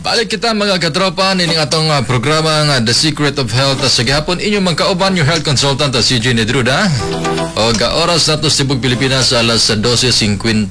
Balik kita mga katropa nining atong programa nga The Secret of Health. Sa gihapon inyo magkauban your health consultant si Gene Nedruda. O oras nato sa Tibog Pilipinas alas 12:55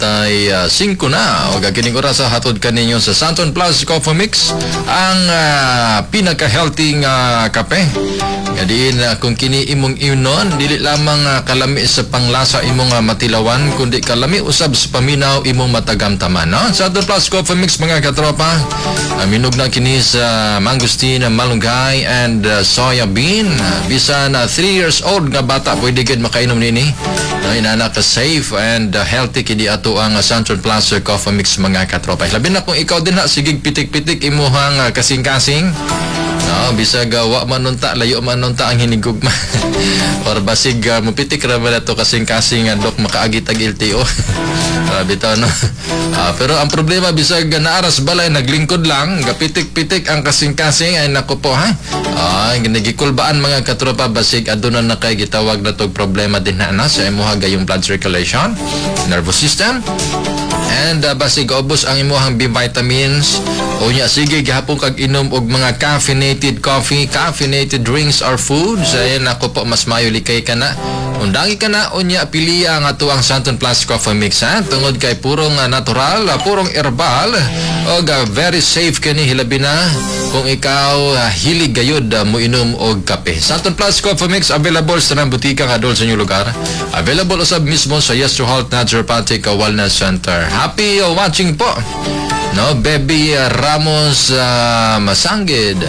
na. O kining oras sa hatod kaninyo sa Santon Plus Coffee Mix ang pinaka-healthy kape. Ngadiin kung kini imong inon dili lamang kalami sa panglasa imong matilawan kundi kalami usab sa paminaw imong matagamtaman, no? Santon Plus Coffee Mix mga katropa. Minog na kini sa mangosteen, malunggay, and soya bean. Bisan 3 years old nga bata pwede gid makainom nini. Inana ka safe and healthy kini ato ang Santon Plus Coffee Mix mga katropa. Labi na kung ikaw din sigig pitik-pitik imuhang kasing-kasing. No, bisag wa manunta layo manunta ang hinigugma. Or basig mupitik ra ba to kasing-kasing dok makaagit ag LTO. Bitaw no. Pero ang problema bisag naaras balay naglingkod lang, gapitik-pitik ang kasing-kasing ay nako po ha. Ginagikulbaan mga katropa basig aduna na kay gitawag na tog problema din na sa imuha gayong blood circulation, nervous system. And basig ubos ang imuhang B vitamins. Unya sige gihapon kag inom og mga caffeinated coffee, caffeinated drinks or foods. Ay nako po mas mayo likay kana. Undangi kana unya piliya ang ato ang Santon Plus Coffee Mix ha. Tungod kay purong natural, purong herbal og very safe kani hilabi na kung ikaw hilig gayud mo inom og kape. Santon Plus Coffee Mix available sa nang butika nga dol sa inyong lugar. Available usab mismo sa Yes to Health Naturopathic Wellness Center. Happy watching po. No, Baby Ramos Masangid.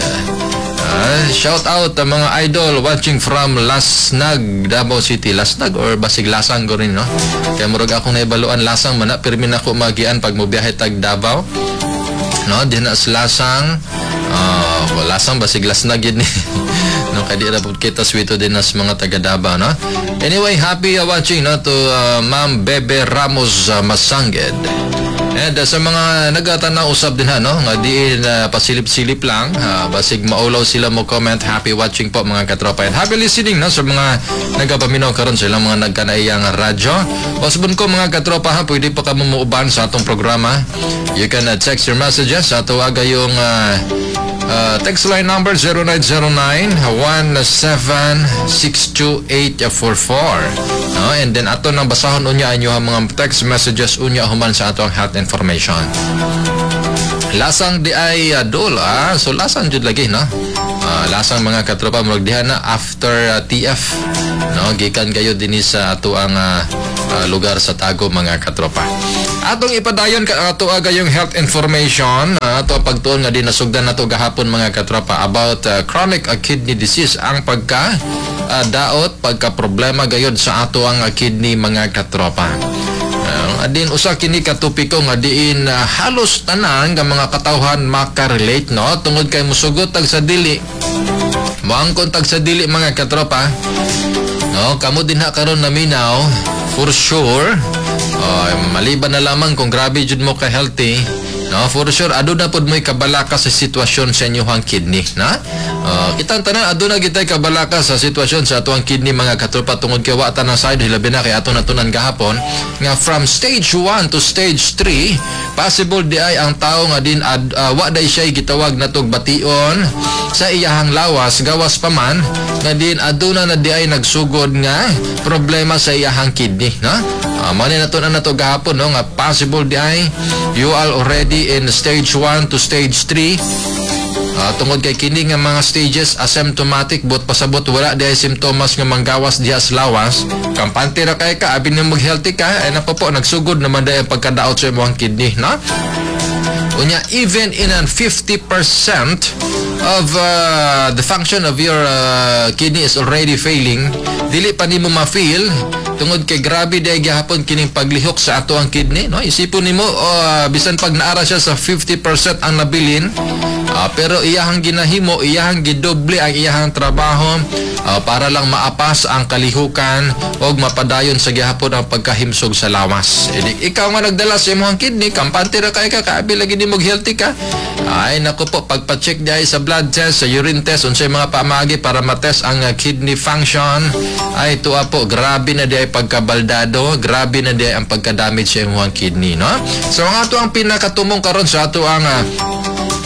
Shout out mga idol watching from Lasnag, Davao City. Lasnag or basig Lasang ko rin, no? Kaya murag akong naibaluan Lasang man na pirmi na ko magian pag mobiyahe tag Davao. No, di na sa Lasang. Lasang basig Lasnag yun eh. No, kaya di na po kita swito din na sa mga taga Davao, no? Anyway, happy watching, no, to Ma'am Bebe Ramos Masangid. And sa mga nagatanaw usab din no, nga di pasilip-silip lang, basig maulaw sila mo comment. Happy watching po mga katropa and happy listening no sa mga nagapaminaw karon sa ilang mga nagkanaiyang radyo. Osbon ko mga katropa ha, pwede pa ka mumuuban sa atong programa. You can text your messages sa tuwaga yung text line number 0909-1762844. No? And then ato nang basahon unya inyo ang mga text messages unya human sa atong health information. Lasang di ay dol so lasang jud lagi no. Lasang mga katropa murag diha na after TF no, gikan kayo dinhi sa ato ang lugar sa Tago mga katropa. Atong ipadayon ka ato agayong health information ato pagtuon nga dinasugdan nato gahapon mga katropa about chronic kidney disease, ang pagka daot pagka problema gayud sa ato ang kidney mga katropa. Adin usa kini ka topiko nga diin halos tanan nga mga katawhan maka-relate no, tungod kay musugot tag sa dili. Moangkon tag sa dili mga katropa. No, kamo din ha karon naminaw for sure. Maliban na lamang kung grabe jud mo ka healthy, no, for sure aduna pod mo'y kabalaka sa sitwasyon sa inyong kidney, na? Kitang tanan aduna gitay kabalaka sa sitwasyon sa atuang kidney mga katropa tungod kay wa ta na side hilabi na kay ato natunan gahapon nga from stage 1 to stage 3 possible di ay ang tao nga din wa day siya gitawag natog bation sa iyahang lawas gawas pa man nga din aduna na di ay nagsugod nga problema sa iyahang kidney, na? Mani nato na nato gahapon no nga possible di ay you are already in stage 1 to stage 3. Tungod kay kini nga mga stages asymptomatic but pasabot wala di ay simptomas nga manggawas diha sa lawas, kampante ra kay ka abi nimo healthy ka ay nako po nagsugod naman di ay pagkadaot sa imong kidney, no? Unya even in 50% of the function of your kidney is already failing, dili pa nimo ma-feel tungod kay grabe day gihapon kining paglihok sa ato ang kidney, no? Isipon nimo bisan pag naara siya sa 50% ang nabilin, pero iyahang ginahimo, iyahang gidoble ang iyahang trabaho para lang maapas ang kalihukan o mapadayon sa gihapon ang pagkahimsog sa lawas. Ikaw nga nagdala sa imong kidney, kampante ra kay ka, kaabi lagi nimo healthy ka. Ay nako po, pagpa-check diay sa blood test, sa urine test, unsay mga pamagi para matest ang kidney function, ay tuwa po, grabe na diay pagkabaldado, grabe na diay ang pagka-damage sa imong kidney, no? So ang ato ang pinakatumong karon sa ato ang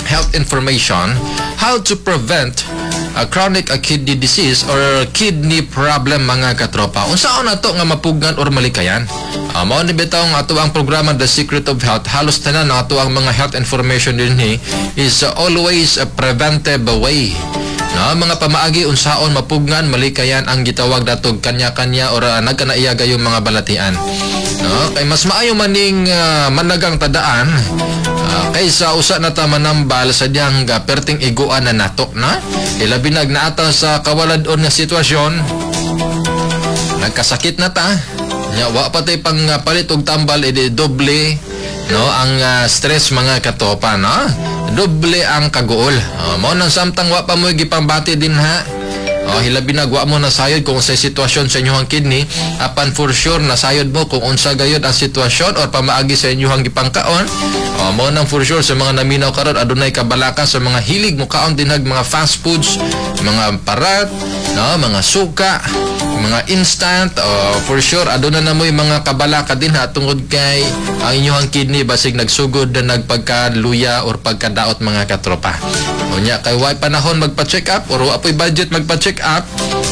health information, how to prevent chronic kidney disease or kidney problem mga katropa. Unsaon nato nga mapugnan or malikayan? Mao ni bitaw nga ato ang programa The Secret of Health. Halos tanan nga ato ang mga health information dinhi is always a preventive way. Mga pamaagi unsaon mapugnan malikayan ang gitawag datog kanya-kanya or nagkanaiya gayong mga balatian. Kay mas maayo maning managang tadaan kaysa usa na ta manambal sa diyang perting iguan na nato na ilabi nagnaata sa kawaladon nga sitwasyon, nagkasakit na ta nya wa patay pang palit og tambal edi doble ang stress mga katopa, doble ang kaguol. Mao nang samtang wa pa mo gipambati din ha. Hilabi na wa mo nasayod kung unsay sitwasyon sa inyong kidney, apan for sure nasayod mo kung unsa gayud ang sitwasyon or pamaagi sa inyong gipangkaon. Mao nang for sure sa mga naminaw karon adunay kabalaka sa mga hilig mo kaon dinhag mga fast foods, mga parat, mga suka, mga instant. For sure aduna na mo'y mga kabalaka din ha tungod kay ang inyong kidney basig nagsugod na nagpagkaluya or pagkadaot mga katropa. Unya kay way panahon magpa-check up or wa po'y budget magpa-check up,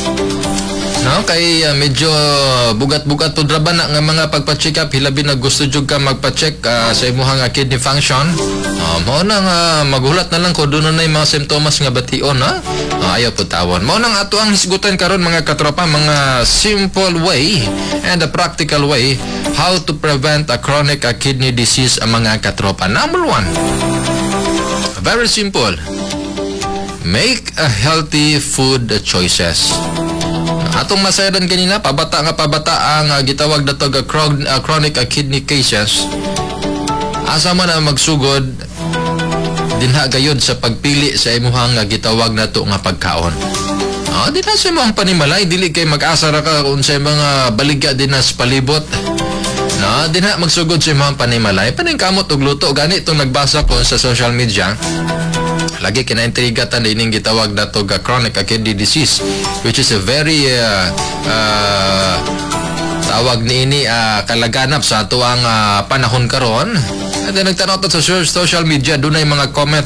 kay medyo bugat-bugat to draban na nga mga pagpa-check up, hilabi na gusto jud ka magpa-check sa imong kidney function. Mao nang maghulat na lang kung doon na mga simptomas nga bation ayaw po tawon. Mao nang ato ang hisgutan karon mga katropa, mga simple way and a practical way how to prevent a chronic kidney disease mga katropa. Number 1, very simple. Make a healthy food choices. Atong masayadan kanina, pabata ang gitawag na to chronic kidney cases. Asa man na magsugod dinha gayud sa pagpili sa imuhang gitawag na to nga pagkaon. Di na sa imong panimalay, dili kay mag-asa ra ka unsay mga baligya din sa palibot. Di na magsugod sa imong panimalay, paning kamot og luto. Gani itong nagbasa ko sa social media. Lagi kinaintrigatan ining gitawag na to chronic kidney disease, which is a very tawag niini kalaganap sa ato ang panahon karon. At nagtanaw sa social media, dunay mga comment,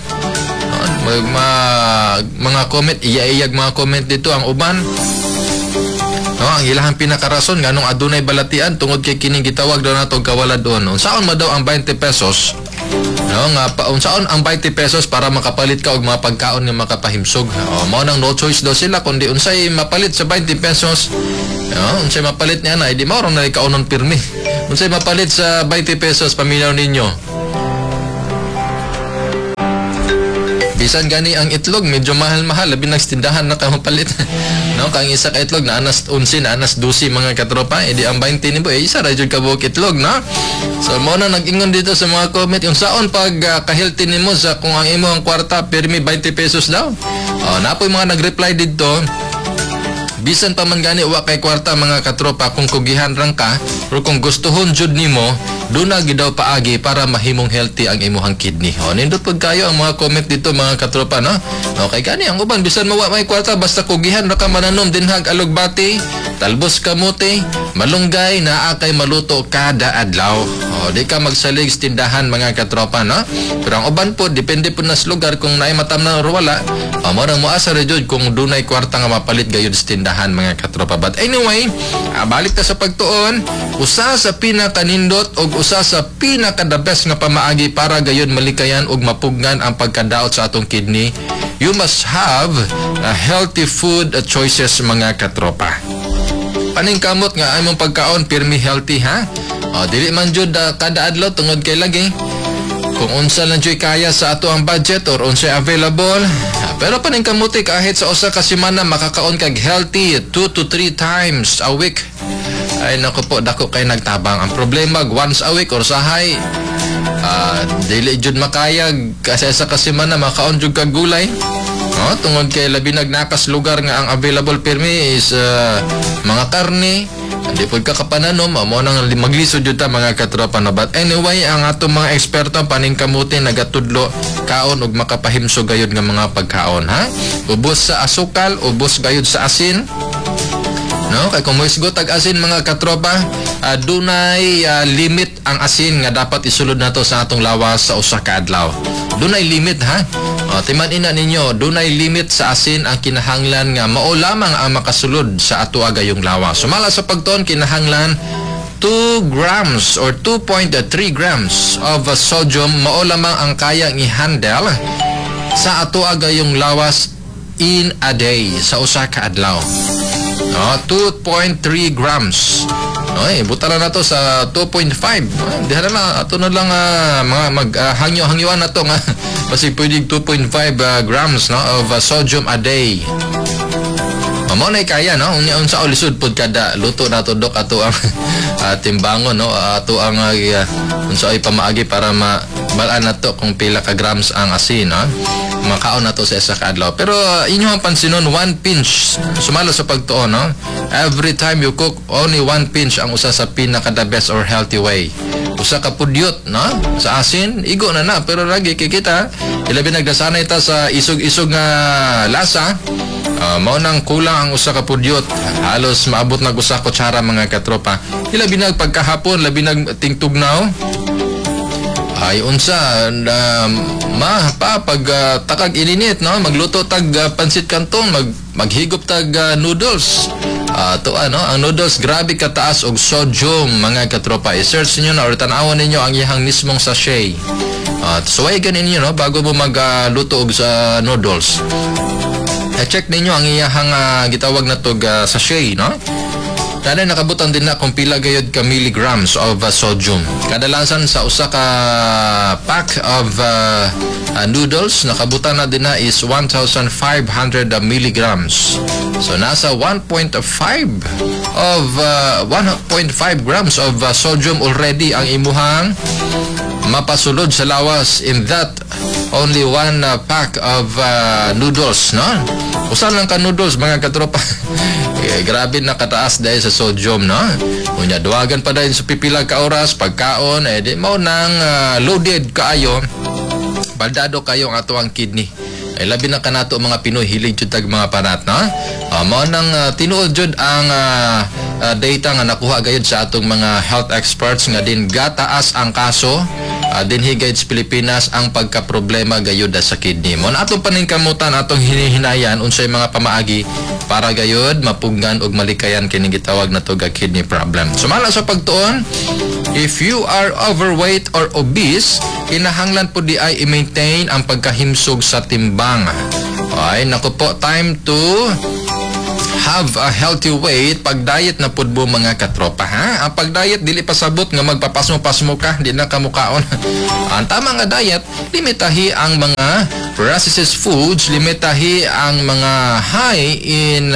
mga comment, iyaiyag mga comment dito ang uban. Ang ilahang pinakarason nganong adunay balatian tungod kay kining gitawag daw nato kawaladon. Unsaon ma daw ang 20 pesos? Unsaon ang 20 pesos para makapalit ka og mga pagkaon nga makapahimsog? Mao nang no choice daw sila kundi unsay mapalit sa 20 pesos. Unsay mapalit niya na, di mao ron na kaunon pirmi. Unsay mapalit sa 20 pesos paminaw ninyo? Bisan gani ang itlog medyo mahal-mahal, labi nagtindahan na kamapalit. Kang isa ka itlog na anas 11, na anas 12 mga katropa, edi ang 20 nibo isa ra jud ka buok itlog, So mo na nag-ingon dito sa mga comment yung saon pag ka-healthy nimo sa kung ang imo ang kwarta pirmi 20 pesos daw. Napoy mga nag-reply dito. Bisan pa man gani wa kay kwarta mga katropa, kung kugihan rang ka or kung gustuhon jud nimo, duna gid daw paagi para mahimong healthy ang imong kidney. Nindot pud kayo ang mga comment dito mga katropa, Okay gani ang uban bisan mawa may kwarta basta kugihan ra ka mananom dinhag alugbati, talbos kamote, malunggay naa kay maluto kada adlaw. Di ka magsalig sa tindahan mga katropa, Pero ang uban po depende po na sa lugar kung naay matamnan or wala. Mao nang moasa ra jud kung dunay kwarta nga mapalit gayud sa tindahan mga katropa. But anyway, balik ta sa pagtuon, usa sa pinakanindot og usa sa pinaka the best nga pamaagi para gayud malikayan og mapugnan ang pagkadaot sa atong kidney. You must have healthy food choices mga katropa. Paning kamot nga imong pagkaon pirmi healthy ha. Dili man jud kada adlaw tungod kay lagi kung unsa lang jud kaya sa ato ang budget or unsay available. Pero paning kamuti kahit sa usa ka semana makakaon kag healthy 2 to 3 times a week. Ay nako po, dako kay nagtabang. Ang problema once a week or sahay dili jud makayag kasi sa kasemana makaon jud kag gulay. Tungod kay labi nagnakas lugar nga ang available pirmi is mga karne. Hindi po kakapananom, mo nang maglisod jud ta mga katropa na. But anyway, ang atong mga eksperto paning kamuti nagatudlo kaon og makapahimsog gayud nga mga pagkaon ha. Ubos sa asukal, ubos gayud sa asin. Kay kung moisgot ag asin mga katropa, dunay limit ang asin nga dapat isulod nato sa atong lawas sa usa ka adlaw. dunay limit ha. Timan ina ninyo, dunay limit sa asin ang kinahanglan nga mao lamang ang makasulod sa ato gayong lawas. Sumala sa pagtuon kinahanglan 2 grams or 2.3 grams of sodium mao lamang ang kayang i-handle sa ato gayong lawas in a day sa usa ka adlaw. 2.3 grams. Butala na to sa 2.5. Diha na ato na lang mga maghangyo-hangyuan na to nga. Kasi pwedeng 2.5 grams of sodium a day. Mao na kaya no unsa ulisod pod kada luto nato dok ato ang timbangon ato ang unsa ay pamaagi para mabalaan nato kung pila ka grams ang asin makaon nato sa isa ka adlaw. Pero inyo ang pansinon 1 pinch sumala sa pagtuon every time you cook only 1 pinch ang usa sa pinaka the best or healthy way. Usa ka pudyot sa asin igo na pero lagi kita ilabi nagdasanay ta sa isog-isog nga lasa. Mao nang kulang ang usa ka pudyot halos maabot na usa kutsara mga katropa. Ilabi nag pagkahapon labi nag tingtugnaw ay unsa pag takag ininit magluto tag pansit canton maghigop tag noodles ang noodles grabe kataas og sodium mga katropa. I-search niyo na or tan-awon ninyo ang iyang mismong sachet. Suwayan ninyo bago mo magluto og sa noodles. Check ninyo ang iyang gitawag na tog sachet Dahil nakabutan din na kung pila gayod ka milligrams of sodium. Kadalasan sa usa ka pack of noodles nakabutan na din na is 1,500 milligrams. So nasa 1.5 grams of sodium already ang imuhang mapasulod sa lawas in that only one pack of noodles, usan lang ka noodles mga katropa. Grabe na kataas dahil sa sodium, unya duwagan pa dahil sa pipila ka oras pagkaon di mao nang loaded kaayo, baldado kayo ang ato ang kidney. Labi na kanato mga Pinoy hilig jud tag mga panat mao nang tinuod jud ang data nga nakuha gayud sa atong mga health experts nga din gataas ang kaso dinhi gayud sa Pilipinas ang pagka-problema gayud sa kidney. Mo na atong paningkamutan atong hinihinayan unsay mga pamaagi para gayud mapugnan og malikayan kini gitawag na tug kidney problem. Sumala sa pagtuon, if you are overweight or obese, kinahanglan po di ay i-maintain ang pagkahimsog sa timbang. Ay, naku po, time to have a healthy weight. Pag-diet na po mga katropa, Ang pag-diet, dili pasabot nga magpapasmo-pasmo ka, di na kamukaon. Ang tama nga diet, limitahi ang mga processed foods, limitahi ang mga high in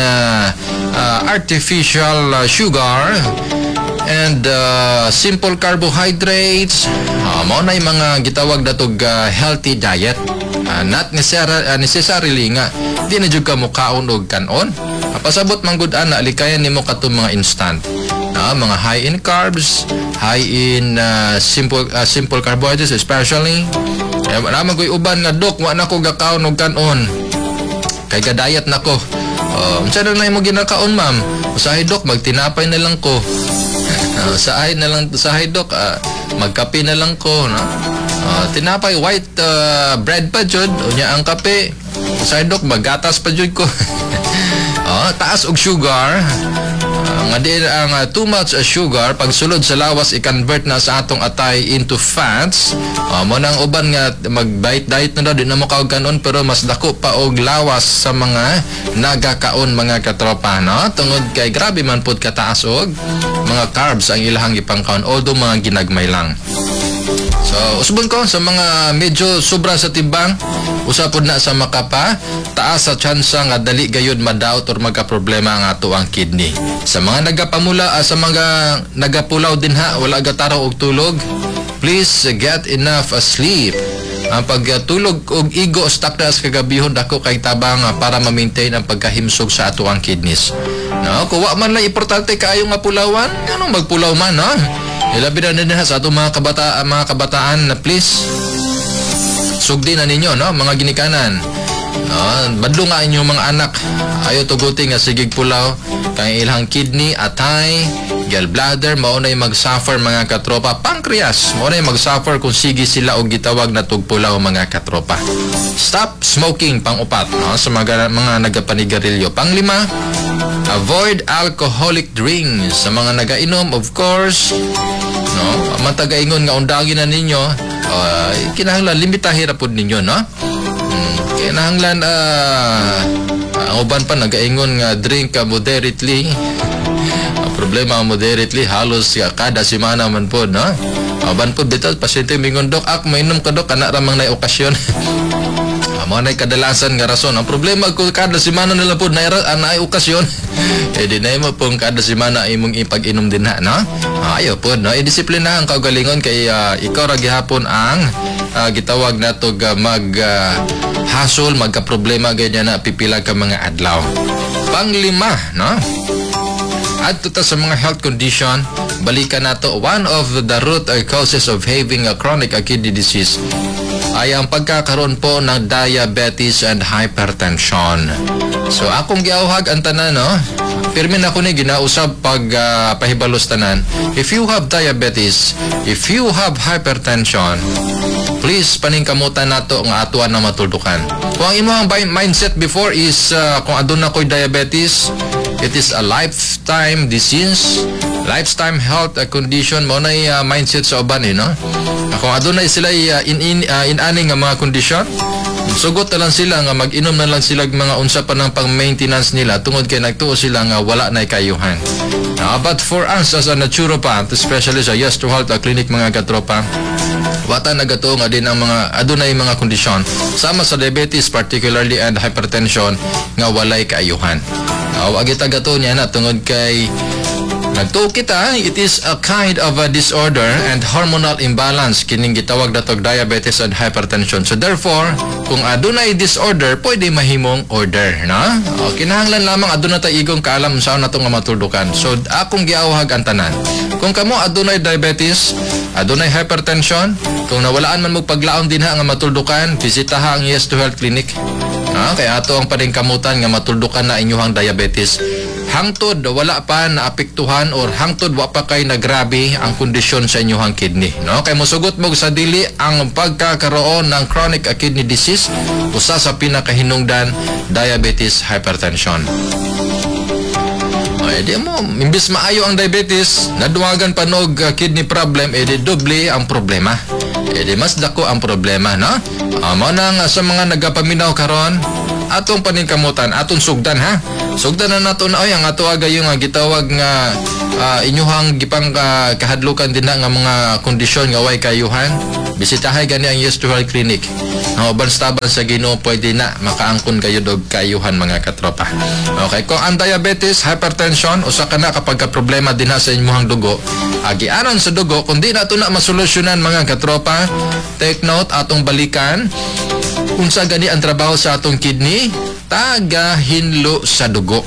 artificial sugar and simple carbohydrates. Mao na yung mga gitawag na tog healthy diet. Not necessarily nga di na jud ka mukaon og kanon. Pasabot man gud ana likayan nimo katong mga instant. Mga high in carbs, high in simple carbohydrates especially. Naman ko'y uban nga dok wa na ko gakaon og kanon. Kay ga diet nako. Unsa na lang mo ginakaon ma'am? Usahay dok magtinapay na lang ko. Usahay na lang usahay dok magkape na lang ko tinapay white bread pa jud unya ang kape usahay dok magatas pa jud ko. Taas og sugar nga di ang too much sugar pagsulod sa lawas i-convert na sa atong atay into fats. Mo nang uban nga mag-diet na daw di na mo kaog kanon pero mas dako pa og lawas sa mga nagakaon mga katropa tungod kay grabe man pud kataas og mga carbs ang ilahang ipangkaon although mga ginagmay lang. So, usbon ko sa mga medyo sobra sa timbang, usapod na sa makapa, taas sa tsansa nga dali gayud madaot or magka-problema ang ato ang kidney. Sa mga nagapamula, sa mga nagapulaw din wala gataraw og tulog, please get enough sleep. Ang pagtulog og igo stuck na sa kagabihon dako kay tabang para ma-maintain ang pagkahimsog sa ato ang kidneys. Kuwa man lang importante kaayo nga pulawan, anong magpulaw man ilabi na din sa atong mga kabataan na please sugdi na ninyo mga ginikanan. Badlo nga inyong mga anak. Ayo tuguti nga sigig pulaw kay ilang kidney, atay, gallbladder, maunay mag-suffer mga katropa. Pancreas, maunay mag-suffer kung sige sila og gitawag na tugpulaw mga katropa. Stop smoking, pang-upat, sa mga nagapanigarilyo. Pang-lima, avoid alcoholic drinks. Sa mga nagainom, of course, matagaingon nga undagin na ninyo, kinahanglan limitahin rapod ninyo, kinahanglan ang uban pa nagaingon nga drink moderately. Problema moderately halos kada semana man po, uban po dito pasyente mingon, dok mainom ka dok kana ramang nay okasyon. Mga na kadalasan nga rason. Ang problema ko kada semana nila po na ay okasyon. Di na mo pong kada semana imong ipag-inom din ayaw po, disiplina ang kaugalingon kay ikaw ra gihapon ang gitawag nato hasol magka-problema ganyan na pipila ka mga adlaw. Pang-lima, adto ta sa mga health condition, balikan nato one of the root causes of having a chronic kidney disease ay ang pagkakaroon po ng diabetes and hypertension. So akong giawhag ang tanan, pirmi na ko ni ginausab pag pahibalos tanan. If you have diabetes, if you have hypertension, please paningkamutan nato nga atuan na matuldukan. Kung ang imong mindset before is kung aduna ko'y diabetes, it is a lifetime disease, lifetime health condition, mo na mindset sa uban kung aduna sila inani nga mga kondisyon, sugot na lang sila nga mag-inom na lang sila mga unsa pa ng pang-maintenance nila tungod kay nagtuo sila nga wala na kayuhan. But for us as a naturopath, especially sa Yes to Health Clinic mga katropa, wata nagatuo nga din ang mga adunay mga kondisyon sama sa diabetes particularly and hypertension nga walay kaayuhan. Agit agato niya na tungod kay nagtuo kita, it is a kind of a disorder and hormonal imbalance kining gitawag natog diabetes and hypertension. So therefore, kung adunay disorder, pwede mahimong order, kinahanglan lamang aduna ta igong kaalam sa nato nga matuldukan. So akong giawhag ang tanan. Kung kamo adunay diabetes, adunay hypertension, kung nawalaan man mo paglaom din nga matuldukan, bisitaha ang Yes to Health Clinic. Kaya ato ang paningkamutan nga matuldukan na inyong diabetes. Hangtod wala pa naapektuhan or hangtod wa pa kay nagrabe ang kondisyon sa inyong kidney, kay mosugot mo sa dili ang pagkakaroon ng chronic kidney disease, usa sa pinakahinungdan diabetes, hypertension. Di mo imbis maayo ang diabetes, naduwagan pa og kidney problem, di doble ang problema. Di mas dako ang problema, mao nang sa mga nagapaminaw karon, atong paningkamutan, atong sugdan sugdan na nato na ang ato agayon nga gitawag nga inyuhang gipang kahadlukan din nga mga kondisyon nga way kayuhan. Bisitahay gani ang Yes to Health Clinic. Banstaban sa Ginoo pwede na makaangkon kayo dog kayuhan mga katropa. Okay, kung ang diabetes, hypertension usa ka na kapag problema din sa inyong dugo, agiaron sa dugo kung di nato na masolusyonan mga katropa, take note atong balikan unsa gani ang trabaho sa atong kidney, taga-hinlo sa dugo.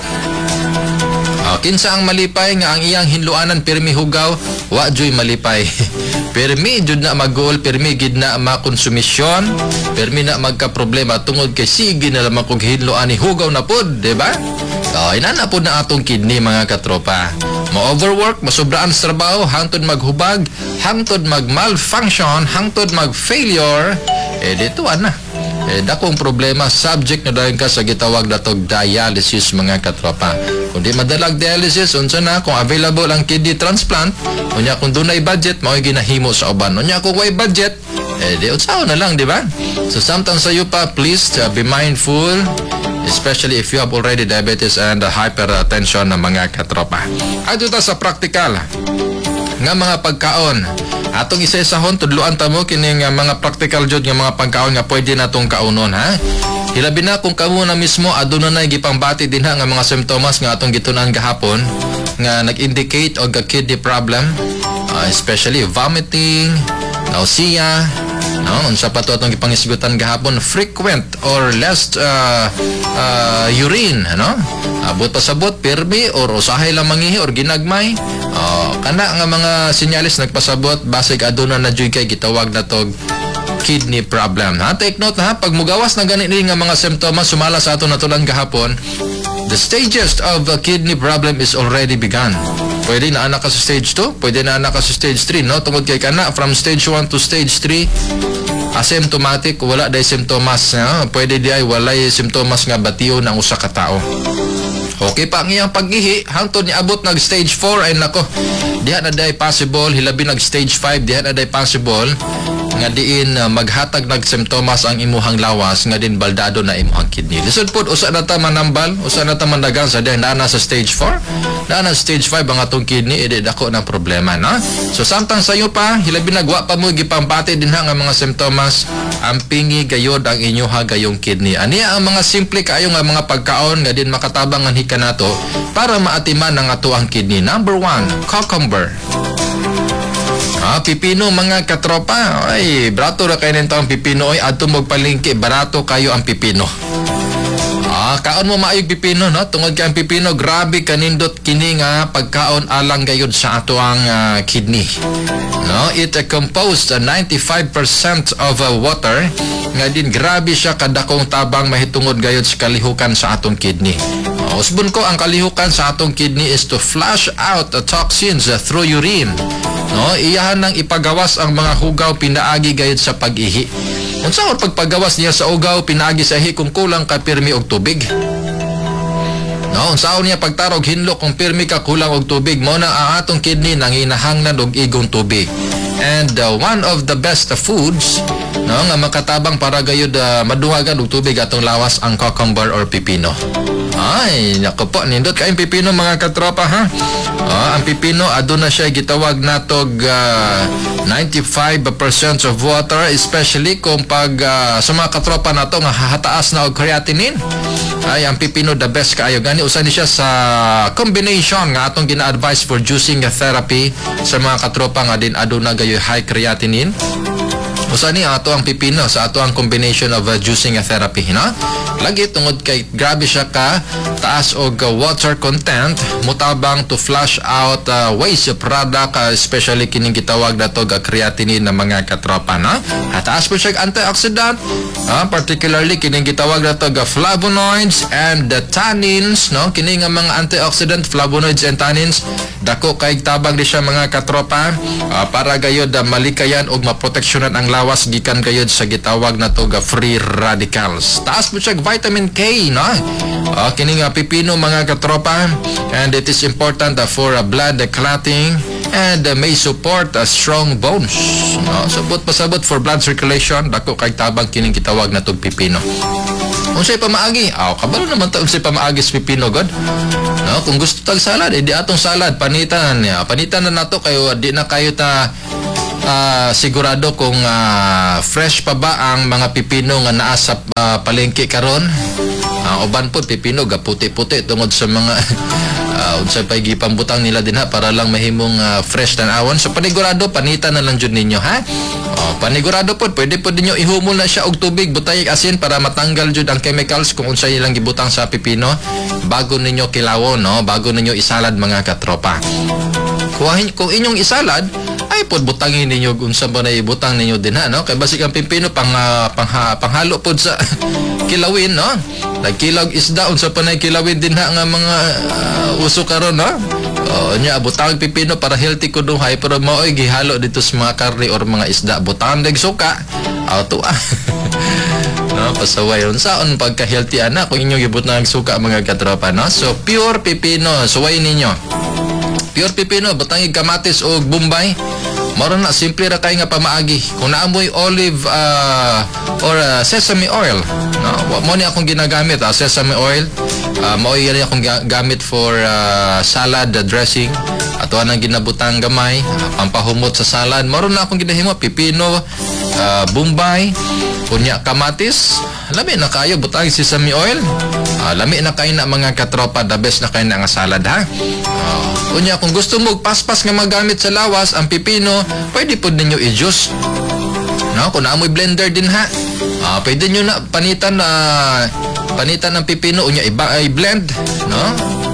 Kinsa ang malipay nga ang iyang hinluanan pirmi hugaw, wa joy malipay. Pirmi jud na magol, pirmi gid na makonsumisyon, pirmi na magka-problema tungod kay sige na lamang kog hinluan ni hugaw na pod, di ba? Ina na pod na atong kidney mga katropa. Ma-overwork, masubraan sa trabaho, hangtod maghubag, hangtod mag-malfunction, hangtod mag-failure, dito na. Dakong problema, subject na dahil ka sa gitawag natog dialysis mga katropa. Kung di madalag dialysis, unsa na kung available ang kidney transplant, unya kung dunay budget, mao'y ginahimo sa uban. Unya kung way budget, di unsaon na lang, di ba? So sometimes sa iyo pa, please be mindful, especially if you have already diabetes and hypertension na mga katropa. Adto ta sa practical nga mga pagkaon. Atong isa-isahon tudluan ta mo kining mga practical jud nga mga pagkaon nga pwede natong kaunon Hilabi na kung kamo na mismo aduna nay gipangbati din nga mga symptoms nga atong gitun-an gahapon nga nag-indicate og kidney problem, especially vomiting, nausea, unsa pa to atong gipangisgutan gahapon, frequent or less urine, abot pasabot pirmi or usahay lang mangihi or ginagmay, kana nga mga sinyalis nagpasabot basig aduna na joy kay gitawag na tog kidney problem. Ha, take note ha, pag mugawas na ganito nga mga simptomas sumala sa ato natulan gahapon, the stages of kidney problem is already begun. Pwede na anak ka sa stage 2, pwede na anak ka sa stage 3, no? Tungod kay kana from stage 1 to stage 3 asymptomatic, wala day simptomas, no? Pwede di ay walay simptomas nga batiyo ng usa ka tawo. Okay pa ang iyang pag-ihi hangtod ni abot nag stage 4 ay nako. Diha na day possible hilabi nag stage 5, diha na day possible nga diin maghatag nag simptomas ang imuhang lawas nga din baldado na imuhang kidney. Lisod pud usa na ta manambal, usa na ta mandagan sa diha na sa stage 4, na stage 5 ang atong kidney edi dako na problema na. So samtang sayo pa hilabi nagwa pa mo gipampati dinha nga mga simptomas, ang pingi gayod ang inyoha gayong kidney. Aniya ang mga simple kaayo nga mga pagkaon nga din makatabang ang hika nato para maatiman ang ato ang kidney. Number 1, cucumber. Pipino mga katropa. Ay, barato ra kayo nito ang pipino. Ay, ato magpalingki, barato kayo ang pipino. Kaon mo maayog pipino, no? Tungod kay ang pipino, grabe kanindot kini nga pagkaon alang gayud sa ato ang kidney. No, it composed 95% of water. Nga din grabe siya kadakong tabang mahitungod gayud sa kalihukan sa atong kidney. Usbon ko ang kalihukan sa atong kidney is to flush out toxins through urine. No, iyahan nang ipagawas ang mga hugaw pinaagi gayud sa pag-ihi. Unsa or pagpagawas niya sa ugaw pinaagi sa ihi kung kulang ka pirmi og tubig. No, unsa niya pagtarog hinlo kung pirmi ka kulang og tubig mo na ang atong kidney nanginahanglan og igong tubig. And one of the best foods no nga makatabang para gayud maduwagan og tubig atong lawas ang cucumber or pipino. Ay, nako po, nindot kaayong pipino mga katropa ha. Ang pipino aduna siya gitawag natog 95% of water, especially kung pag sa mga katropa nato nga hataas na og creatinine. Ay, ang pipino the best kaayo gani usa ni siya sa combination nga atong gina-advise for juicing therapy sa mga katropa nga din aduna gayoy high creatinine. Usa ni ato ang pipino sa ato ang combination of juicing therapy, no? Lagi tungod kay grabe siya ka taas og water content, mutabang to flush out waste product, especially kining gitawag nato ga creatinine na mga katropa, no? At taas po siya antioxidant, particularly kining gitawag nato ga flavonoids and the tannins, no? Kining nga mga antioxidant, flavonoids and tannins, dako kay tabang di siya mga katropa para gayud malikayan og maproteksyonan ang lawas gikan gayud sa gitawag nato ga free radicals. Taas po siya vitamin K, no? Kini nga pipino mga katropa, and it is important for blood clotting and may support strong bones. No? Sabot pasabot for blood circulation, dako kay tabang kining gitawag natog pipino. Unsay pamaagi? Kabalo naman ta unsay pamaagi sa pipino god. No, kung gusto tag salad, di atong salad panitan niya. Panitan na nato kayo di na kayo ta sigurado kung fresh pa ba ang mga pipino nga naa sa palengke karon. Uban po pipino ga puti-puti tungod sa mga unsay pay gipambutang nila dinha para lang mahimong fresh tan-awon. So panigurado panitan na lang jud ninyo ha. Panigurado po pwede po ninyo ihumol na siya og tubig butay asin para matanggal jud ang chemicals kung unsay ilang gibutang sa pipino bago ninyo kilawon, no? Bago ninyo isalad mga katropa. Kung inyong isalad ay pod butangin ninyo unsa ba na ibutang ninyo dinha, no? Kay basig ang pipino panghalo pod sa kilawin, no? Nagkilaw isda unsa pa na kilawin dinha nga mga uso karon, no? Nya butang pipino para healthy ko duhay pero maoy gihalo dito sa mga karne or mga isda butang dag suka. Auto no, pasaway unsaon pagka healthy ana kung inyo gibutang suka mga katropa, no? So pure pipino suway ninyo. Pure pipino butang kamatis o bombay. Maro na simple ra kay nga pamaagi. Kung naamoy olive or sesame oil, no? Mo ni akong ginagamit sesame oil. Mao yun akong gamit for salad dressing. Ato anang ginabutang gamay, pampahumot sa salad. Maro na akong ginahimo pipino, bombay, kunya kamatis. Lami na kayo butang sesame oil. Lami na kayo na mga katropa, the best na kayo na nga salad ha. Kunya kung gusto mo paspas nga magamit sa lawas ang pipino, pwede po ninyo i-juice. No, kung naamoy blender din ha. Pwede nyo na panitan ng pipino unya i-blend, no?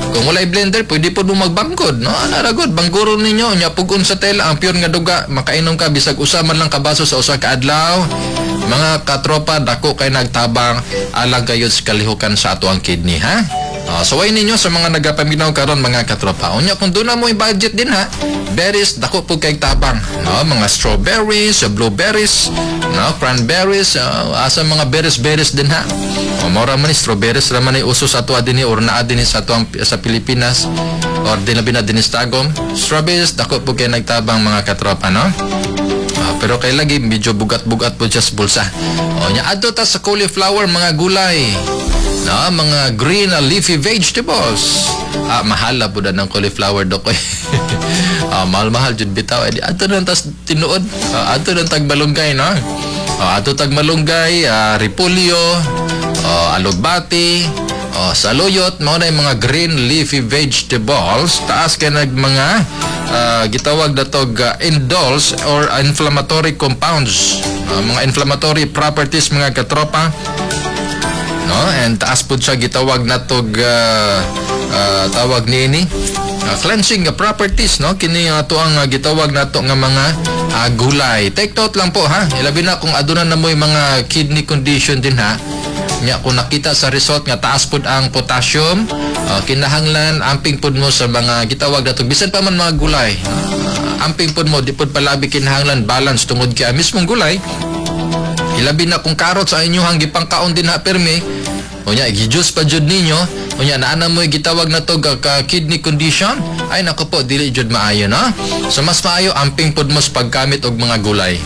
Kung walay blender, pwede po mo magbangkod, no? Anaragod, bangkuro ninyo, nya pugon sa tela, ang pure nga duga, makainom ka, bisag usa man lang kabaso sa usa ka adlaw. Mga katropa, dako kay nagtabang, alang kayo sa kalihukan sa ato ang kidney, ha? Saway ninyo sa mga nagapaminaw karon mga katropa. Unya kung doon na mo budget din ha, berries dako po kay tabang, no? Mga strawberries, blueberries, no? Cranberries, asa mga berries din ha. Mora man ni strawberries ra man ni uso sa ato dinhi or naa dinhi sa ato sa Pilipinas or dinabi na dinhi sa Tagum. Strawberries dako po kay nagtabang mga katropa, no? Pero kay lagi medyo bugat-bugat po siya sa bulsa. Nya adto ta sa cauliflower, mga gulay. No, mga green leafy vegetables. Mahal po na ng cauliflower dokoy. Mahal jud bitaw. Ato nang tas tinuod. Ato nang tagmalunggay, no? Ato tagmalunggay, repolyo, alugbati, saluyot, mao na mga green leafy vegetables. Taas kay nag mga gitawag datog indoles or inflammatory compounds. Mga inflammatory properties mga katropa. No, and taas po siya gitawag natog tawag nini cleansing properties, no? Kini ato ang gitawag nato nga mga gulay. Take note lang po ha, ilabi na kung aduna na mo mga kidney condition din ha. Nya kung nakita sa result nga taas pud ang potassium, kinahanglan amping pud mo sa mga gitawag natog bisan pa man mga gulay. Amping pud mo di pud palabi kinahanglan balance tungod kay mismong gulay. Ilabi na kung carrots sa inyong gipangkaon din ha permi, unya gi-juice pa jud ninyo, unya naana mo gitawag na to ka kidney condition, ay nako po dili jud maayo, no? So mas maayo amping pud mo sa paggamit og mga gulay.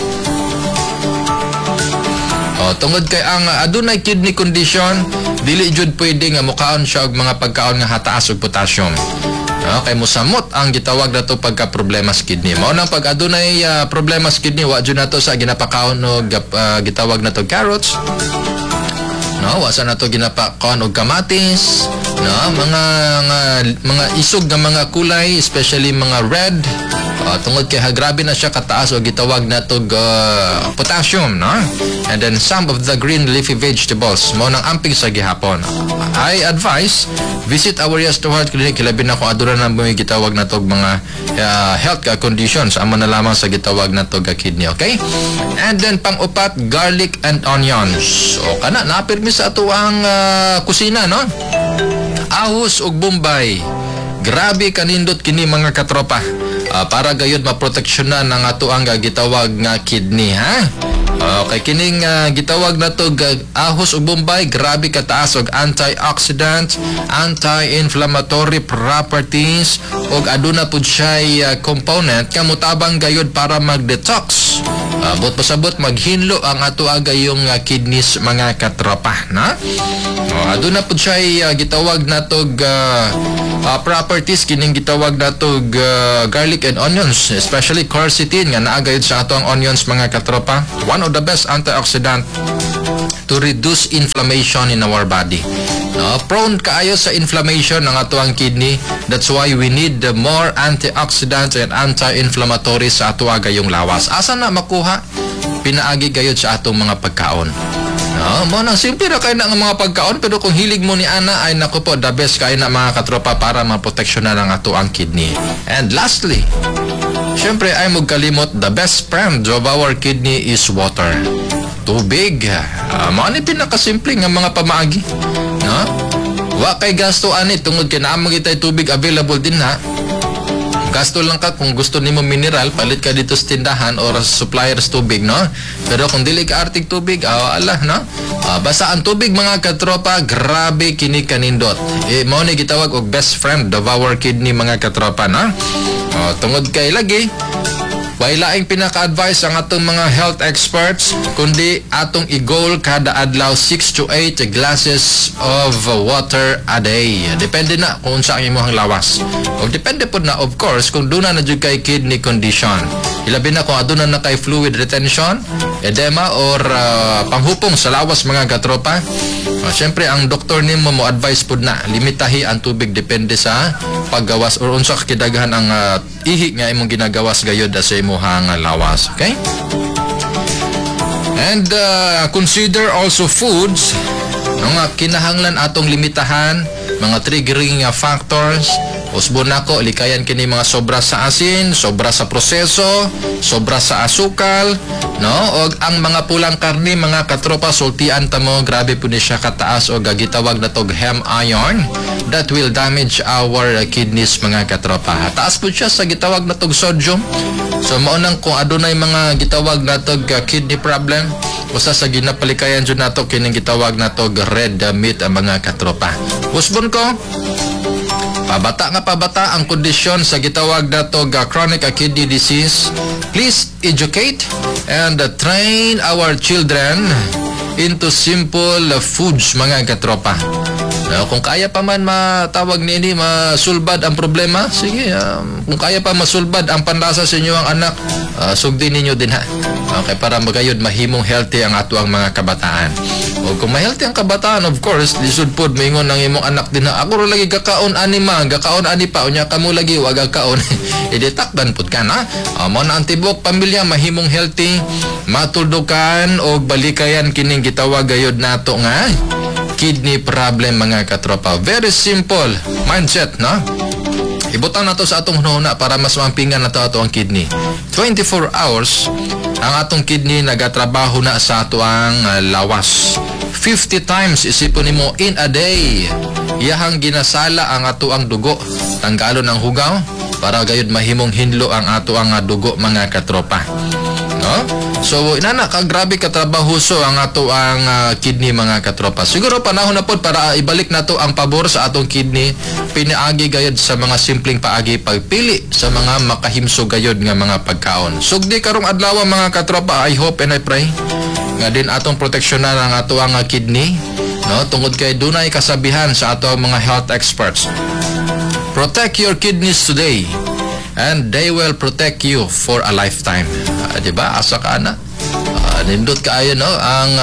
Tungod kay ang adunay kidney condition, dili jud pwede nga mukaon siya og mga pagkaon nga hataas og potassium. Kay mosamot ang gitawag nato pagka problema sa kidney. Mao nang pag adunay problema sa kidney, wa jud nato sa ginapakaon og gitawag nato carrots. No, wa sa nato ginapakaon og kamatis, no, mga isog nga mga kulay, especially mga red. Tungod kay grabe na siya kataas o gitawag nato potassium, no? And then some of the green leafy vegetables mo nang amping sa gihapon. I advise visit our Yes to Heart Clinic, labi na kung adura na mo gitawag nato mga health conditions amo na lamang sa gitawag nato kidney, okay? And then pang-upat, garlic and onions. O kana napirmi sa ato ang kusina, no? Ahos ug bombay. Grabe kanindot kini mga katropa. Para gayud maproteksyonan ang ato ang gitawag nga kidney, ha? Okay, kining gitawag na to ahos ug bombay, grabe kataas og antioxidant, anti-inflammatory properties ug aduna pud siya component nga mutabang gayud para mag-detox. But pasabot maghinlo ang ato agayong kidneys mga katropa, na? Aduna pud siya gitawag na to properties kining gitawag na to garlic and onions, especially quercetin nga naa gayud sa ato ang onions mga katropa. One of the best antioxidant to reduce inflammation in our body. Prone kaayo sa inflammation ng ato ang kidney. That's why we need more antioxidants and anti-inflammatory sa ato agayong lawas. Asa na makuha? Pinaagi gayud sa atong mga pagkaon. Mo nang simple ra kay na nga mga pagkaon, pero kung hilig mo ni ana ay nako po, the best kay na mga katropa para maproteksyonan ang ato ang kidney. And lastly, syempre ay magkalimot, the best friend of our kidney is water. Tubig. Mao ni pinakasimple nga mga pamaagi, no? Wa kay gasto ani tungod kay naa magitay tubig available din ha. Gasto lang ka kung gusto nimo mineral, palit ka dito sa tindahan or suppliers tubig, no? Pero kung dili ka artig tubig, ala, no? Basta ang tubig mga katropa, grabe kini kanindot. Mao ni gitawag og best friend of our kidney mga katropa, no? Tungod kay lagi way laing pinaka-advise ang atong mga health experts, kundi atong i-goal kada adlaw 6 to 8 glasses of water a day. Depende na kung unsa ang imong lawas. O depende po na of course kung duna na jud kay kidney condition. Ilabi na kung aduna na kay fluid retention, edema or panghupong sa lawas mga katropa. Siyempre ang doktor nimo mo advise pud na limitahi ang tubig depende sa paggawas or unsa kidaghan ang ihi nga imong ginagawas gayud sa imong lawas, okay? And consider also foods nga kinahanglan atong limitahan mga triggering factors. Usbon nako likayan kini mga sobra sa asin, sobra sa proseso, sobra sa asukal, no? Og ang mga pulang karne mga katropa sultian ta mo grabe pud ni siya kataas og gitawag na tog hem iron that will damage our kidneys mga katropa. Taas pud siya sa gitawag na tog sodium. So mao nang kung adunay mga gitawag na tog kidney problem, usa sa ginapalikayan jud nato kining gitawag na tog red meat mga katropa. Usbon ko pabata ang kondisyon sa gitawag na tog chronic kidney disease. Please educate and train our children into simple foods mga katropa. Kung kaya pa man matawag nini masulbad ang problema, sige, kung kaya pa masulbad ang panlasa sa inyo ang anak, sugdin ninyo din ha. Okay, para magayod mahimong healthy ang ato ang mga kabataan. O kung ma-healthy ang kabataan, of course, lisod pod maingon ang imong anak din ha. Ako ro lagi gakaon ani ma, gakaon ani pa, unya kamo lagi wag gakaon. Iditakdan pod ka na. Mo na ang tibok pamilya mahimong healthy, matuldukan og balikayan kining gitawag gayod nato nga kidney problem mga katropa. Very simple mindset, no? Ibutang na to sa atong hunahuna para mas mampingan na to ato ang kidney. 24 hours ang atong kidney nagatrabaho na sa ato ang lawas. 50 times isipon nimo in a day. Iyahang ginasala ang ato ang dugo. Tanggalon ang hugaw para gayud mahimong hinlo ang ato ang dugo mga katropa. No? So inana ka grabe ka trabahoso ang ato ang kidney mga katropa. Siguro panahon na pod para ibalik nato ang pabor sa atong kidney. Pinaagi gayud sa mga simpleng paagi pagpili sa mga makahimso gayud nga mga pagkaon. Sugdi karong adlaw mga katropa, I hope and I pray nga din atong proteksyonan ang ato ang kidney, no? Tungod kay dunay kasabihan sa ato mga health experts. Protect your kidneys today and they will protect you for a lifetime. Diba? Asa ka na? Nindot kaayo no ang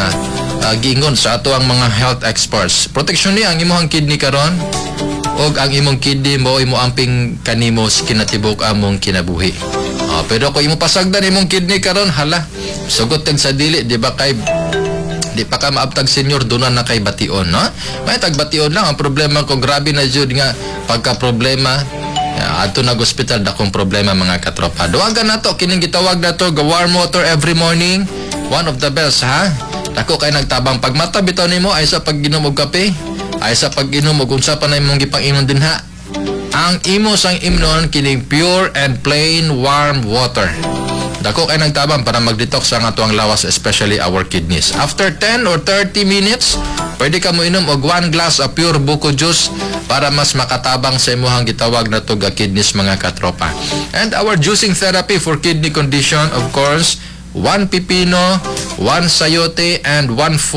gingon sa ato ang mga health experts. Protection ni ang imong kidney karon og ang imong kidney mo imo amping kanimo sa kinatibok among kinabuhi. Pero kung imo pasagdan imong kidney karon hala sugot tag sa dili di ba kay di pa ka maabtag senior doon na kay bation, no? May tagbation lang ang problema ko grabe na jud nga pagka problema ato nag hospital dakong problema mga katropa. Duagan nato kining gitawag nato ga warm water every morning. One of the best ha. Dako kay nagtabang pagmata bitaw nimo ay sa pagginom og kape, ay sa pag-inom og unsa pa na imong gipang-inom din ha. Ang imo sang imnon kining pure and plain warm water. Dako kay nagtabang para mag-detox ang ato ang lawas, especially our kidneys. After 10 or 30 minutes, pwede ka mo inom og 1 glass of pure buko juice para mas makatabang sa imuhang gitawag na tug kidneys mga katropa. And our juicing therapy for kidney condition, of course, 1 pipino, 1 sayote, and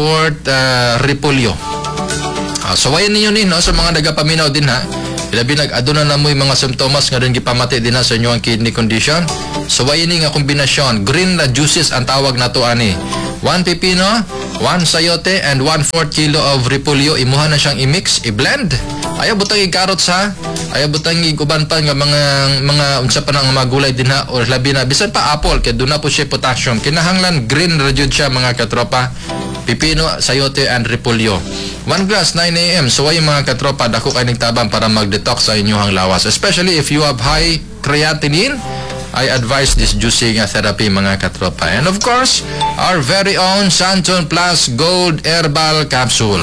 1/4 repolyo. So wayan ninyo no, sa mga nagapaminaw din ha. Ilabi nag-aduna na mo yung mga simptomas nga rin gipamati din na sa inyo ang kidney condition. So wayan nga kombinasyon. Green na juices ang tawag na to ani. 1 pipino, 1 sayote, and 1/4 kilo of repolyo. Imuha na siyang i-mix, i-blend. Ayaw butang i-carrots ha. Ayaw butang i-uban pa nga mga unsa pa ng mga gulay din ha. O labi na, bisan pa apple, kaya doon na po siya potassium. Kinahanglan green na jud siya mga katropa. Pipino, sayote, and repolyo. 1 glass, 9 a.m. So ay mga katropa, dako kay nagtabang para mag-detox sa inyong lawas. Especially if you have high creatinine, I advise this juicing therapy mga katropa. And of course, our very own Santon Plus Gold Herbal Capsule.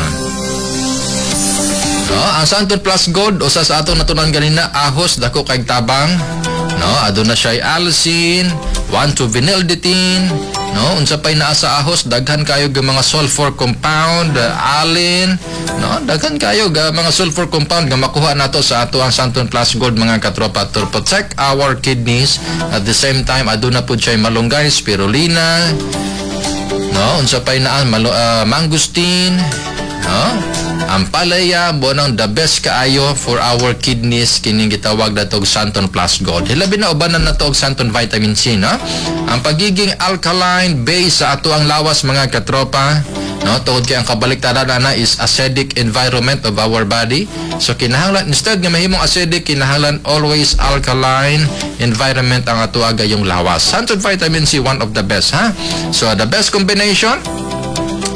No, ang Santon Plus Gold, usa sa atong natunan ganina, ahos, dako kay tabang. No, aduna siya allicin, 1,2-vinylidene, no, unsa pay naa sa ahos, daghan kayo ga mga sulfur compound, alin, no, daghan kayo ga mga sulfur compound nga makuha nato sa ato ang Santon Plus Gold mga katropa to protect our kidneys. At the same time aduna pud siya malunggay, spirulina, no, unsa pay naa mangosteen, no, ang palaya bonang the best kaayo for our kidneys kining gitawag na tog Santon Plus Gold. Hilabi na ubanan na to og Santon Vitamin C, no? Ang pagiging alkaline base sa ato ang lawas mga katropa, no? Tungod kay ang kabaliktaran na is acidic environment of our body. So kinahanglan instead nga mahimong acidic, kinahanglan always alkaline environment ang ato aga yung lawas. Santon Vitamin C, one of the best ha. So the best combination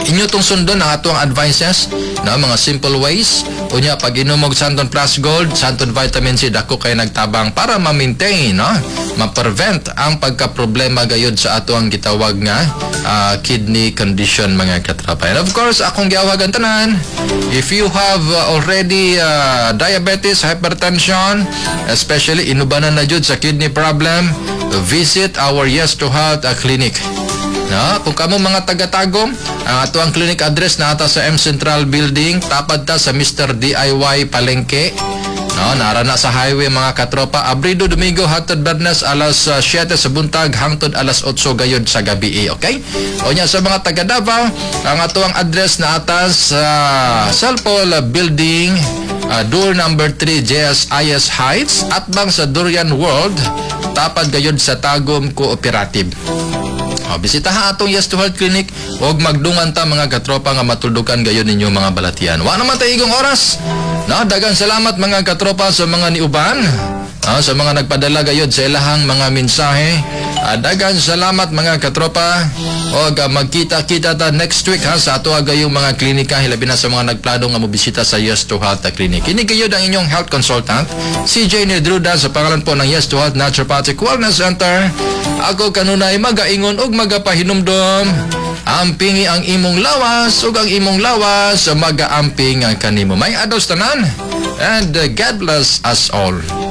inyo tong sundon ang atong advices na mga simple ways unya pag inom og Santon Plus Gold, Santon Vitamin C dako kay nagtabang para ma-maintain no ma-prevent ang pagka-problema gayud sa ato ang gitawag nga kidney condition mga katrapa. And of course akong giawagan tanan, if you have already diabetes, hypertension, especially inubanan na jud sa kidney problem, visit our Yes to Health clinic. No, kung kamo mga taga-Tagum, ang ato ang clinic address na ata sa M Central Building, tapad ta sa Mr. DIY Palengke. No, nara na sa highway mga katropa. Abrido Domingo hatod Bernes alas 7 sa buntag hangtod alas 8 gayud sa gabi, okay? O nya sa mga taga Davao, ang ato ang address na ata sa Salpol Building, door number 3 JSIS Heights, at bang sa Durian World, tapad gayud sa Tagum Cooperative. Bisitaha atong Yes to Health Clinic og magdungan ta mga katropa nga matuldukan gayon ninyo mga balatian. Wa naman ta igong oras. No, dagang salamat mga katropa sa mga niuban. Sa mga nagpadala gayod sa ilahang mga mensahe. Dagang salamat mga katropa. Og magkita-kita ta next week sa ato gayong mga klinika hilabi na sa mga nagplano nga mobisita sa Yes to Health Clinic. Kini gayod ang inyong health consultant, CJ Nedruda, sa pangalan po ng Yes to Health Naturopathic Wellness Center. Ako kanunay magaingon og magapahinumdom. Ampingi ang imong lawas ug ang imong lawas magaamping kanimo. May adlaw tanan and God bless us all.